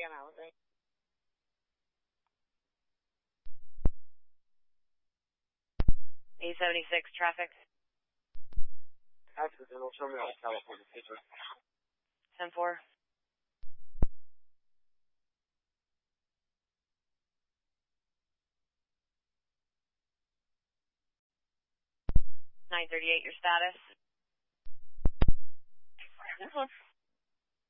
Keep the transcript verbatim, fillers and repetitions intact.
Sorry, I'm out. eight seventy-six traffic. Accidental terminal, California. ten four. nine thirty-eight, your status?